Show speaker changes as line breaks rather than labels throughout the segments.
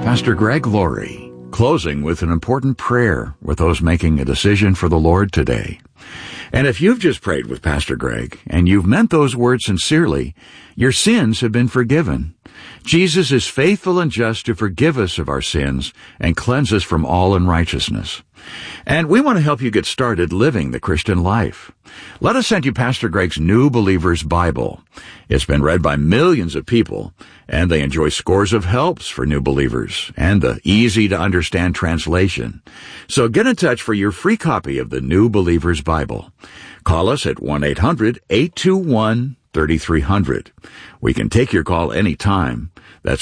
Pastor Greg Laurie, closing with an important prayer with those making a decision for the Lord today. And if you've just prayed with Pastor Greg and you've meant those words sincerely, your sins have been forgiven. Jesus is faithful and just to forgive us of our sins and cleanse us from all unrighteousness. And we want to help you get started living the Christian life. Let us send you Pastor Greg's New Believer's Bible. It's been read by millions of people, and they enjoy scores of helps for new believers and the easy-to-understand translation. So get in touch for your free copy of the New Believer's Bible. Call us at 1-800-821-3300. We can take your call any time. That's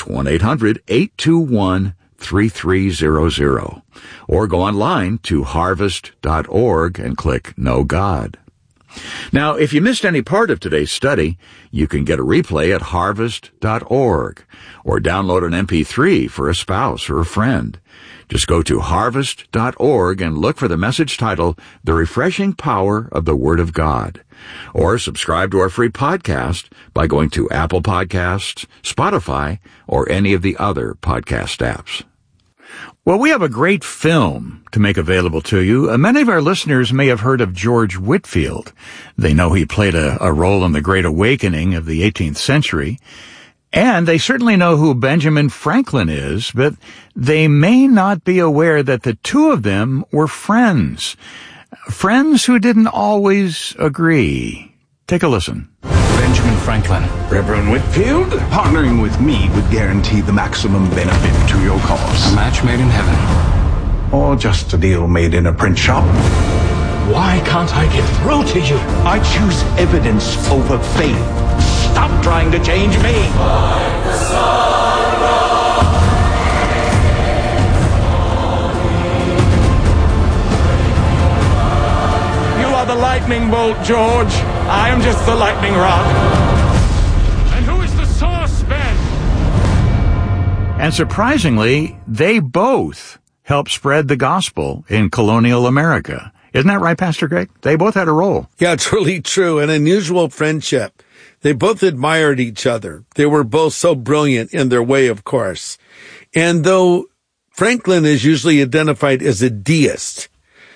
1-800-821-3300. Or go online to harvest.org and click Know God. Now, if you missed any part of today's study, you can get a replay at harvest.org or download an MP3 for a spouse or a friend. Just go to harvest.org and look for the message titled The Refreshing Power of the Word of God. Or subscribe to our free podcast by going to Apple Podcasts, Spotify, or any of the other podcast apps. Well, we have a great film to make available to you. Many of our listeners may have heard of George Whitefield. They know he played a role in the Great Awakening of the 18th century. And they certainly know who Benjamin Franklin is, but they may not be aware that the two of them were friends. Friends who didn't always agree. Take a listen.
Benjamin Franklin.
Reverend Whitefield, partnering with me would guarantee the maximum benefit to your cause.
A match made in heaven.
Or just a deal made in a print shop.
Why can't I get through to you?
I choose evidence over faith. Stop trying to change me.
Like the sun of...
You are the lightning bolt, George. I am just the lightning rod. And who is the source, Ben?
And surprisingly, they both helped spread the gospel in colonial America. Isn't that right, Pastor Greg? They both had a role.
Yeah, it's really true. An unusual friendship. They both admired each other. They were both so brilliant in their way, of course. And though Franklin is usually identified as a deist,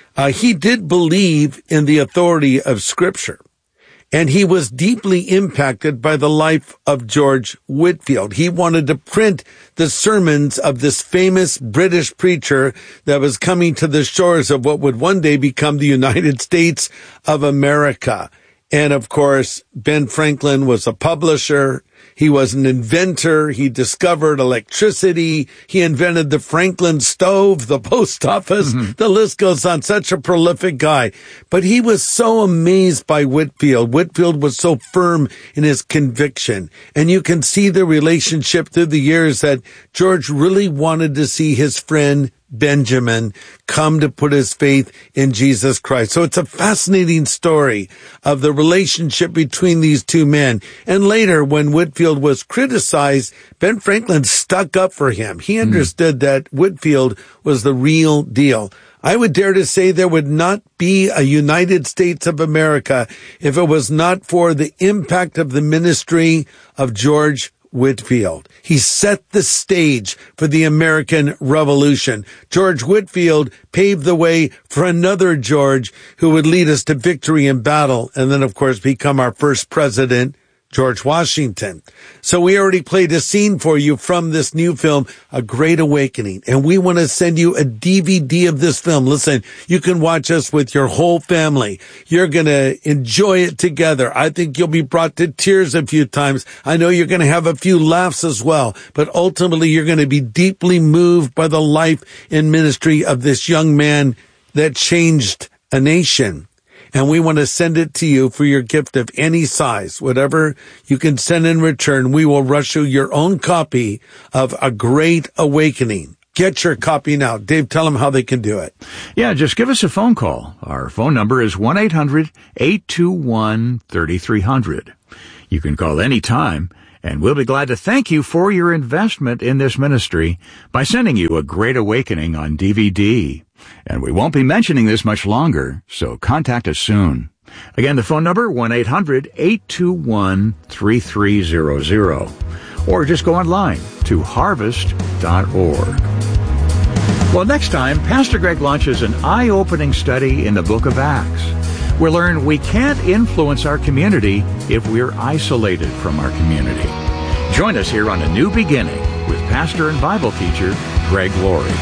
he did believe in the authority of Scripture. And he was deeply impacted by the life of George Whitefield. He wanted to print the sermons of this famous British preacher that was coming to the shores of what would one day become the United States of America. And of course, Ben Franklin was a publisher. He was an inventor. He discovered electricity. He invented the Franklin stove, the post office. Mm-hmm. The list goes on. Such a prolific guy. But he was so amazed by Whitefield. Whitefield was so firm in his conviction. And you can see the relationship through the years that George really wanted to see his friend Benjamin come to put his faith in Jesus Christ. So it's a fascinating story of the relationship between these two men. And later, when Whitefield was criticized, Ben Franklin stuck up for him. He understood that Whitefield was the real deal. I would dare to say there would not be a United States of America if it was not for the impact of the ministry of George Whitefield. He set the stage for the American Revolution. George Whitefield paved the way for another George who would lead us to victory in battle and then, of course, become our first president, George Washington. So we already played a scene for you from this new film, A Great Awakening, and we want to send you a DVD of this film. Listen, you can watch us with your whole family. You're going to enjoy it together. I think you'll be brought to tears a few times. I know you're going to have a few laughs as well, but ultimately you're going to be deeply moved by the life and ministry of this young man that changed a nation. And we want to send it to you for your gift of any size. Whatever you can send in return, we will rush you your own copy of A Great Awakening. Get your copy now. Dave, tell them how they can do it.
Yeah, just give us a phone call. Our phone number is 1-800-821-3300. You can call any time, and we'll be glad to thank you for your investment in this ministry by sending you A Great Awakening on DVD. And we won't be mentioning this much longer, so contact us soon. Again, the phone number, 1-800-821-3300. or just go online to harvest.org. Well, next time, Pastor Greg launches an eye-opening study in the book of Acts. We'll learn we can't influence our community if we're isolated from our community. Join us here on A New Beginning with pastor and Bible teacher Greg Laurie.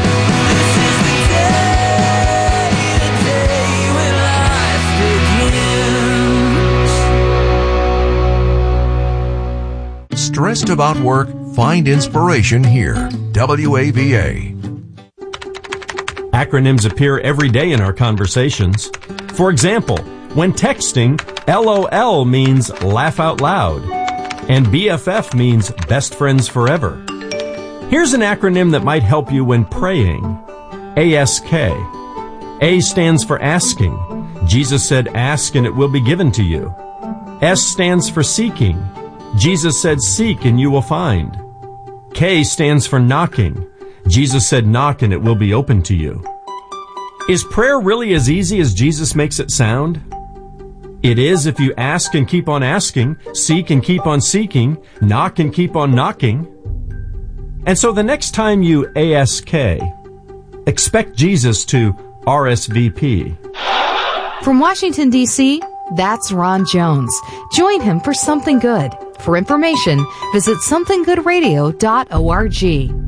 Stressed about work? Find inspiration here. WAVA.
Acronyms appear every day in our conversations. For example, when texting, LOL means laugh out loud, and BFF means best friends forever. Here's an acronym that might help you when praying. ASK. A stands for asking. Jesus said, ask and it will be given to you. S stands for seeking. Jesus said, seek and you will find. K stands for knocking. Jesus said, knock and it will be open to you. Is prayer really as easy as Jesus makes it sound? It is if you ask and keep on asking, seek and keep on seeking, knock and keep on knocking. And so the next time you ASK, expect Jesus to RSVP.
From Washington, D.C., that's Ron Jones. Join him for Something Good. For information, visit somethinggoodradio.org.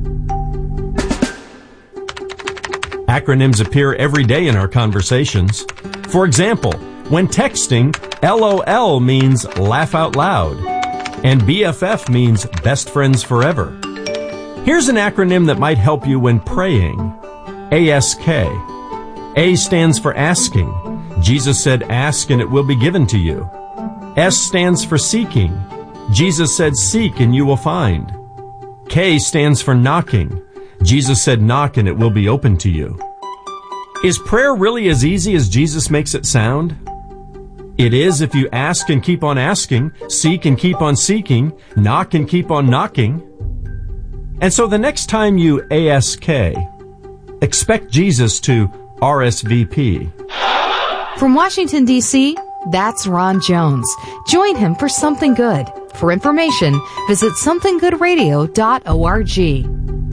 Acronyms appear every day in our conversations. For example, when texting, LOL means laugh out loud, and BFF means best friends forever. Here's an acronym that might help you when praying. ASK. A stands for asking. Jesus said, ask and it will be given to you. S stands for seeking. Jesus said, seek and you will find. K stands for knocking. Jesus said, knock and it will be open to you. Is prayer really as easy as Jesus makes it sound? It is if you ask and keep on asking, seek and keep on seeking, knock and keep on knocking. And so the next time you ASK, expect Jesus to RSVP.
From Washington, D.C., that's Ron Jones. Join him for Something Good. For information, visit somethinggoodradio.org.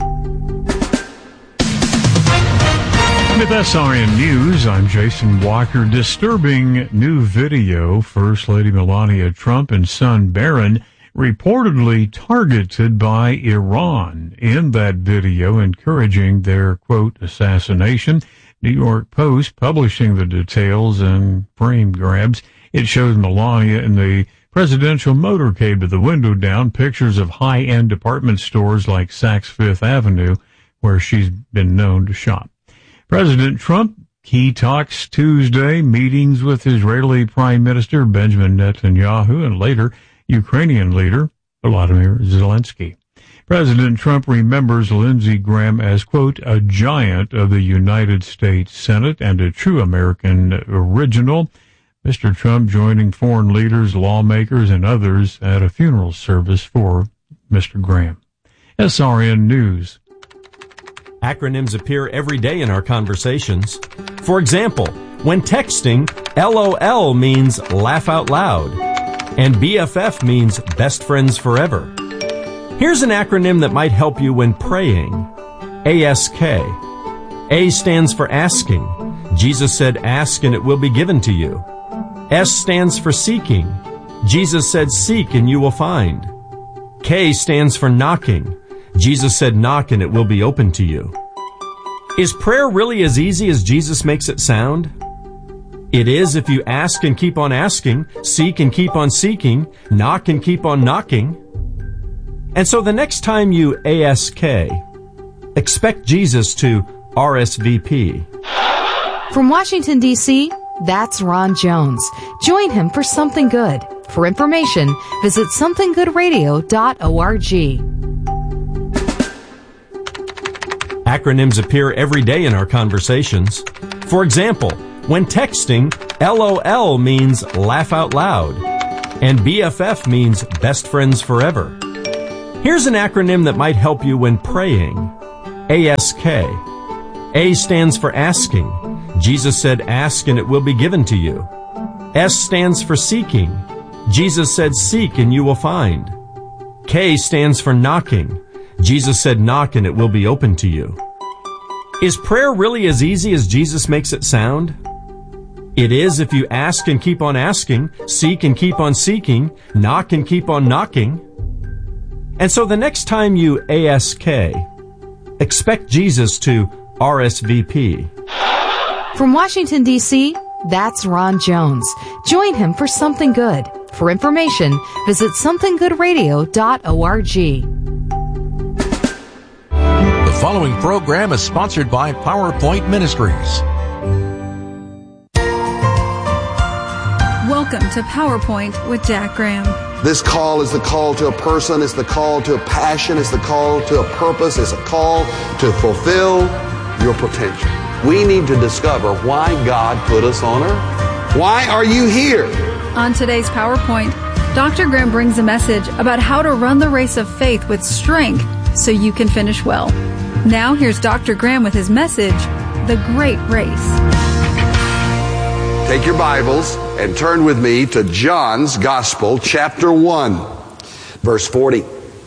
With SRN News, I'm Jason Walker. Disturbing new video. First Lady Melania Trump and son Barron reportedly targeted by Iran. In that video, encouraging their, quote, assassination. New York Post publishing the details and frame grabs. It shows Melania in the presidential motorcade with the window down, pictures of high-end department stores like Saks Fifth Avenue, where she's been known to shop. President Trump, key talks Tuesday, meetings with Israeli Prime Minister Benjamin Netanyahu and later Ukrainian leader Volodymyr Zelensky. President Trump remembers Lindsey Graham as, quote, a giant of the United States Senate and a true American original. Mr. Trump joining foreign leaders, lawmakers, and others at a funeral service for Mr. Graham. SRN News.
Acronyms appear every day in our conversations. For example, when texting, LOL means laugh out loud, and BFF means best friends forever. Here's an acronym that might help you when praying. ASK. A stands for asking. Jesus said, ask and it will be given to you. S stands for seeking. Jesus said, seek and you will find. K stands for knocking. Jesus said, knock and it will be open to you. Is prayer really as easy as Jesus makes it sound? It is if you ask and keep on asking, seek and keep on seeking, knock and keep on knocking. And so the next time you ASK, expect Jesus to RSVP.
From Washington, D.C., that's Ron Jones. Join him for Something Good. For information, visit somethinggoodradio.org.
Acronyms appear every day in our conversations. For example, when texting, LOL means laugh out loud, and BFF means best friends forever. Here's an acronym that might help you when praying. ASK. A stands for asking. Jesus said, ask and it will be given to you. S stands for seeking. Jesus said, seek and you will find. K stands for knocking. Jesus said, knock and it will be open to you. Is prayer really as easy as Jesus makes it sound? It is if you ask and keep on asking, seek and keep on seeking, knock and keep on knocking. And so the next time you ASK, expect Jesus to RSVP.
From Washington, D.C., that's Ron Jones. Join him for Something Good. For information, visit somethinggoodradio.org.
The following program is sponsored by PowerPoint Ministries.
Welcome to PowerPoint with Jack Graham.
This call is the call to a person, it's the call to a passion, it's the call to a purpose, it's a call to fulfill your potential. We need to discover why God put us on earth. Why are you here?
On today's PowerPoint, Dr. Graham brings a message about how to run the race of faith with strength so you can finish well. Now here's Dr. Graham with his message, The Great Race.
Take your Bibles and turn with me to John's Gospel, chapter 1, verse 40.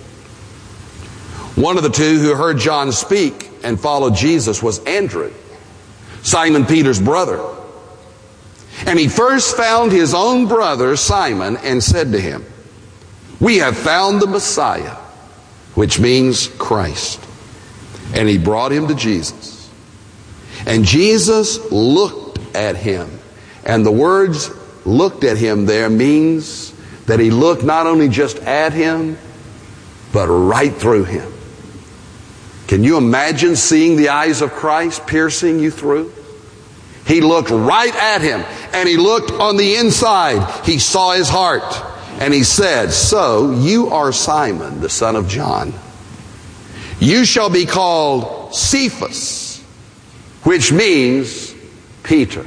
One of the two who heard John speak and followed Jesus was Andrew, Simon Peter's brother. And he first found his own brother Simon and said to him, "We have found the Messiah," which means Christ. And he brought him to Jesus. And Jesus looked at him. And the words "looked at him" there means that he looked not only just at him, but right through him. Can you imagine seeing the eyes of Christ piercing you through? He looked right at him, and he looked on the inside. He saw his heart, and he said, "So you are Simon, the son of John. You shall be called Cephas," which means Peter.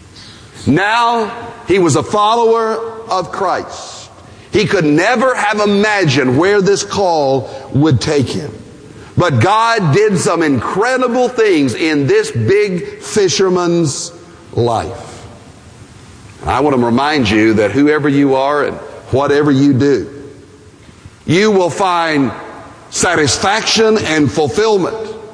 Now he was a follower of Christ. He could never have imagined where this call would take him. But God did some incredible things in this big fisherman's life. I want to remind you that whoever you are and whatever you do, you will find satisfaction and fulfillment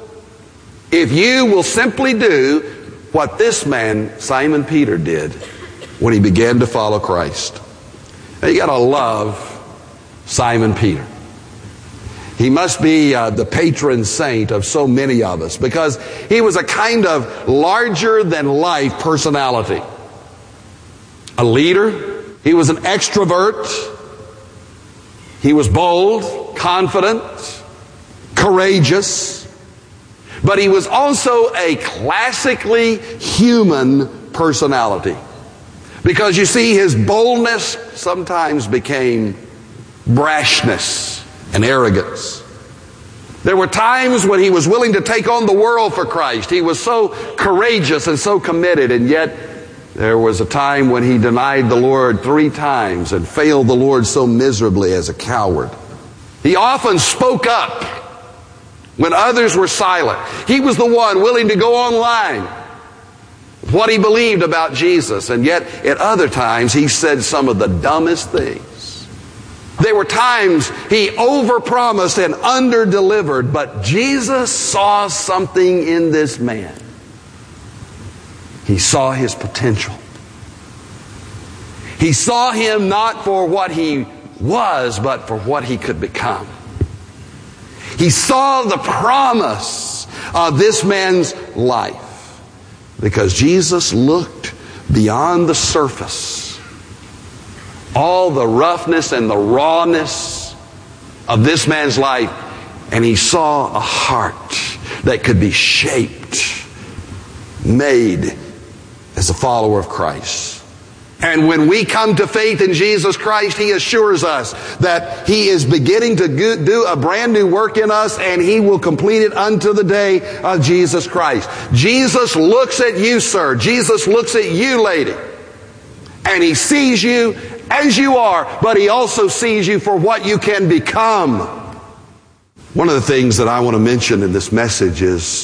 if you will simply do what this man, Simon Peter, did when he began to follow Christ. Now, you got to love Simon Peter. He must be the patron saint of so many of us because he was a kind of larger-than-life personality. A leader. He was an extrovert. He was bold, confident, courageous. But he was also a classically human personality. Because you see, his boldness sometimes became brashness and arrogance. There were times when he was willing to take on the world for Christ. He was so courageous and so committed, and yet there was a time when he denied the Lord 3 times and failed the Lord so miserably as a coward. He often spoke up when others were silent. He was the one willing to go online what he believed about Jesus, and yet at other times he said some of the dumbest things. There were times he overpromised and underdelivered, but Jesus saw something in this man. He saw his potential. He saw him not for what he was, but for what he could become. He saw the promise of this man's life because Jesus looked beyond the surface. All the roughness and the rawness of this man's life, and he saw a heart that could be shaped, made as a follower of Christ. And when we come to faith in Jesus Christ, He assures us that He is beginning to do a brand new work in us, and He will complete it unto the day of Jesus Christ. Jesus looks at you, sir. Jesus looks at you, lady. And He sees you as you are, but He also sees you for what you can become. One of the things that I want to mention in this message is